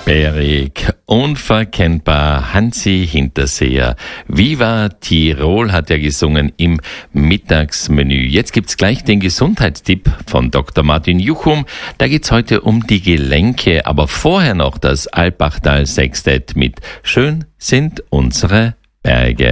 Bärig, unverkennbar, Hansi Hinterseher. Viva Tirol hat er gesungen im Mittagsmenü. Jetzt gibt's gleich den Gesundheitstipp von Dr. Martin Juchum. Da geht's heute um die Gelenke, aber vorher noch das Alpbachtal Sextett mit Schön sind unsere Berge.